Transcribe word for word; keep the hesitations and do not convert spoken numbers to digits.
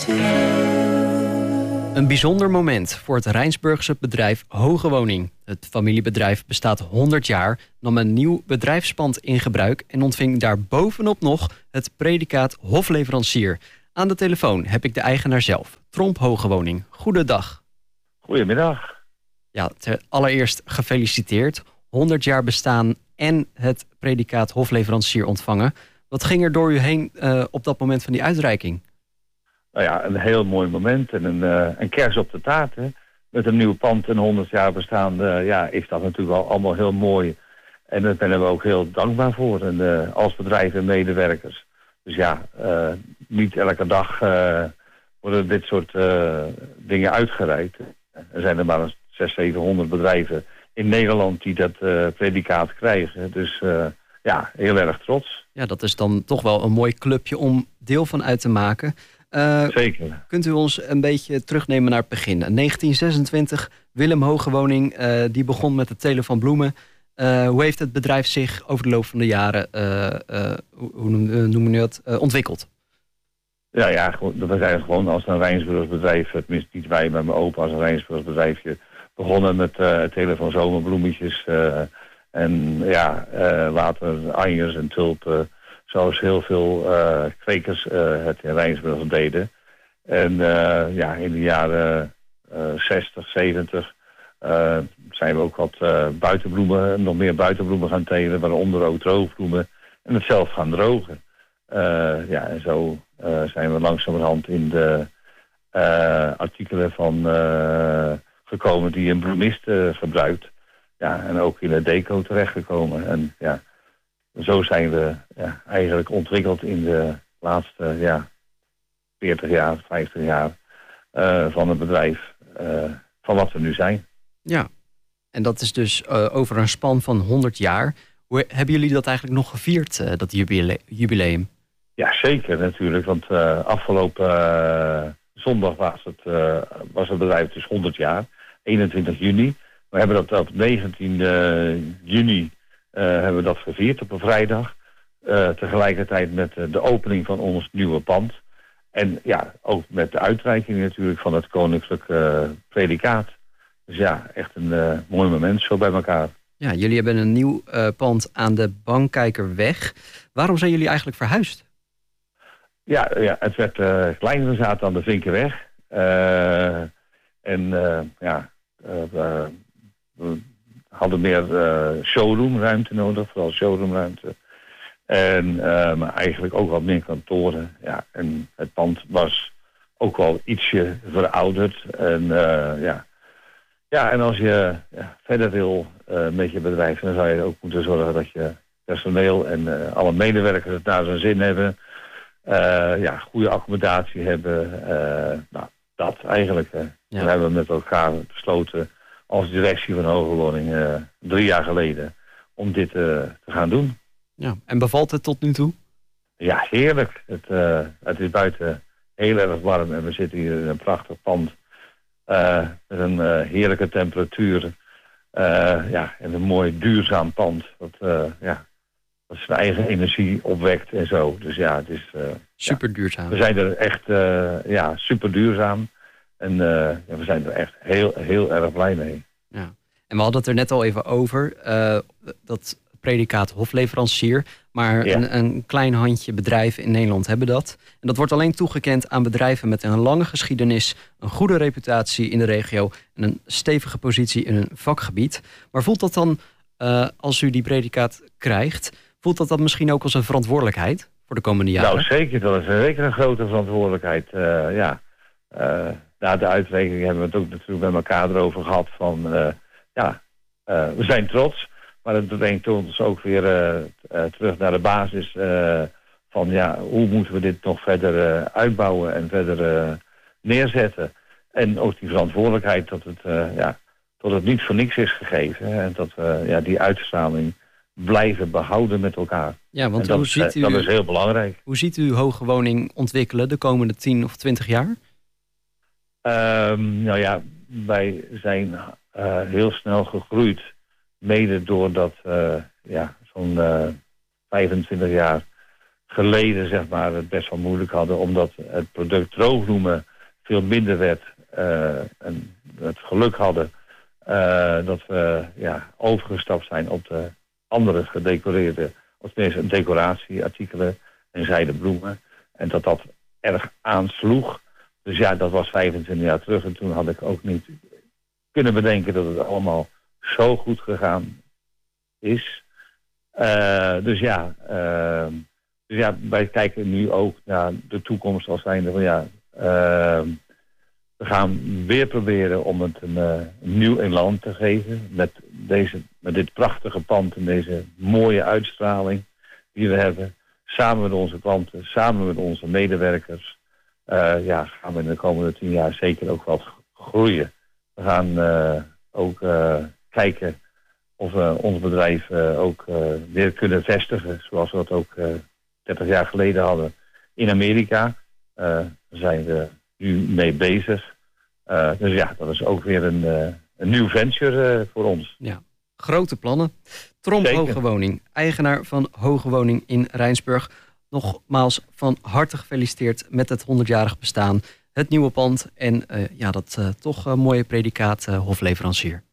Een bijzonder moment voor het Rijnsburgse bedrijf Hoge Woning. Het familiebedrijf bestaat honderd jaar, nam een nieuw bedrijfspand in gebruik en ontving daar bovenop nog het predicaat hofleverancier. Aan de telefoon heb ik de eigenaar zelf, Tromp Hoge Woning. Goedendag. Goedemiddag. Ja, allereerst gefeliciteerd. honderd jaar bestaan en het predicaat hofleverancier ontvangen. Wat ging er door u heen uh, op dat moment van die uitreiking? Nou ja, een heel mooi moment en een, uh, een kers op de taart. Hè. Met een nieuw pand en honderd jaar bestaan, uh, ja, is dat natuurlijk wel allemaal heel mooi. En daar zijn we ook heel dankbaar voor. En, uh, als bedrijf en medewerkers. Dus ja, uh, niet elke dag uh, worden dit soort uh, dingen uitgereikt. Er zijn er maar zeshonderd, zevenhonderd bedrijven in Nederland die dat uh, predicaat krijgen. Dus uh, ja, heel erg trots. Ja, dat is dan toch wel een mooi clubje om deel van uit te maken. Uh, Zeker. Kunt u ons een beetje terugnemen naar het begin? negentien zesentwintig, Willem Hoge Woning, uh, die begon met het telen van bloemen. Uh, hoe heeft het bedrijf zich over de loop van de jaren, uh, uh, hoe noemen we dat, uh, ontwikkeld? Ja, ja, we zijn gewoon als een Rijnsburgs bedrijf, tenminste niet wij, maar mijn opa als een Rijnsburgs bedrijfje, begonnen met uh, het telen van zomerbloemetjes uh, en ja, uh, later anjers en tulpen. Zoals heel veel uh, kwekers uh, het in Rijnsburg deden. En uh, ja, in de jaren uh, zestig, zeventig uh, zijn we ook wat uh, buitenbloemen, nog meer buitenbloemen gaan telen, waaronder ook droogbloemen. En het zelf gaan drogen. Uh, ja, en zo uh, zijn we langzamerhand in de uh, artikelen van uh, gekomen die een bloemist uh, gebruikt. Ja, en ook in de deco terechtgekomen. En ja, zo zijn we ja, eigenlijk ontwikkeld in de laatste ja, veertig jaar, vijftig jaar uh, van het bedrijf, uh, van wat we nu zijn. Ja, en dat is dus uh, over een span van honderd jaar. Hoe hebben jullie dat eigenlijk nog gevierd, uh, dat jubile- jubileum? Ja, zeker natuurlijk, want uh, afgelopen uh, zondag was het, uh, was het bedrijf dus honderd jaar, eenentwintig juni. We hebben dat op negentien juni Uh, hebben we dat gevierd op een vrijdag. Uh, tegelijkertijd met uh, de opening van ons nieuwe pand. En ja, ook met de uitreiking natuurlijk van het koninklijk uh, predicaat. Dus ja, echt een uh, mooi moment zo bij elkaar. Ja, jullie hebben een nieuw uh, pand aan de Bankijkerweg. Waarom zijn jullie eigenlijk verhuisd? Ja, ja het werd uh, kleiner. We zaten aan de Vinkenweg. Uh, en uh, ja, uh, uh, we hadden meer uh, showroomruimte nodig, vooral showroomruimte. En uh, maar eigenlijk ook wat meer kantoren. Ja, en het pand was ook wel ietsje verouderd. En uh, ja. ja, en als je ja, verder wil uh, met je bedrijf, dan zou je ook moeten zorgen dat je personeel en uh, alle medewerkers het naar zijn zin hebben. Uh, ja, goede accommodatie hebben. Uh, nou, dat eigenlijk. Uh. Ja. Dan hebben we met elkaar besloten als directie van Hoge Woning uh, drie jaar geleden om dit uh, te gaan doen. Ja, en bevalt het tot nu toe? Ja, heerlijk. Het, uh, het is buiten heel erg warm en we zitten hier in een prachtig pand uh, met een uh, heerlijke temperatuur. Uh, ja, en een mooi duurzaam pand. Dat, uh, ja, dat zijn eigen energie opwekt en zo. Dus ja, het is uh, super duurzaam. Ja, we zijn er echt uh, ja, super duurzaam. En uh, ja, we zijn er echt heel, heel erg blij mee. Ja. En we hadden het er net al even over. Uh, dat predicaat hofleverancier. Maar ja. een, een klein handje bedrijven in Nederland hebben dat. En dat wordt alleen toegekend aan bedrijven met een lange geschiedenis, een goede reputatie in de regio en een stevige positie in een vakgebied. Maar voelt dat dan, uh, als u die predicaat krijgt, voelt dat dan misschien ook als een verantwoordelijkheid voor de komende jaren? Nou zeker, dat is zeker een grote verantwoordelijkheid. Uh, ja. Uh, na de uitreiking hebben we het ook natuurlijk met elkaar erover gehad van, uh, ja, uh, we zijn trots. Maar het brengt ons ook weer uh, uh, terug naar de basis uh, van, ja, hoe moeten we dit nog verder uh, uitbouwen en verder uh, neerzetten. En ook die verantwoordelijkheid dat het, uh, ja, dat het niet voor niks is gegeven. Hè, en dat we ja, die uitstraling blijven behouden met elkaar. Ja, want dat, hoe ziet u, dat is heel belangrijk. Hoe ziet u Hoge Woning ontwikkelen de komende tien of twintig jaar? Um, nou ja, wij zijn uh, heel snel gegroeid. Mede doordat uh, ja, zo'n uh, vijfentwintig jaar geleden zeg maar, het best wel moeilijk hadden. Omdat het product droogbloemen veel minder werd. Uh, en het geluk hadden uh, dat we ja, overgestapt zijn op de andere gedecoreerde, of tenminste decoratieartikelen en zijden bloemen. En dat dat erg aansloeg. Dus ja, dat was vijfentwintig jaar terug. En toen had ik ook niet kunnen bedenken dat het allemaal zo goed gegaan is. Uh, dus ja, uh, dus ja, wij kijken nu ook naar de toekomst als zijnde van ja, uh, we gaan weer proberen om het een, uh, een nieuw elan te geven met, deze, met dit prachtige pand en deze mooie uitstraling die we hebben. Samen met onze klanten, samen met onze medewerkers, uh, ja, gaan we in de komende tien jaar zeker ook wat groeien. We gaan uh, ook uh, kijken of we ons bedrijf uh, ook uh, weer kunnen vestigen, zoals we dat ook uh, dertig jaar geleden hadden in Amerika. Uh, daar zijn we nu mee bezig. Uh, dus ja, dat is ook weer een, uh, een nieuw venture uh, voor ons. Ja, grote plannen. Tromp Hogewoning, eigenaar van Hogewoning in Rijnsburg. Nogmaals van harte gefeliciteerd met het honderdjarig bestaan. Het nieuwe pand en uh, ja, dat uh, toch uh, mooie predicaat uh, hofleverancier.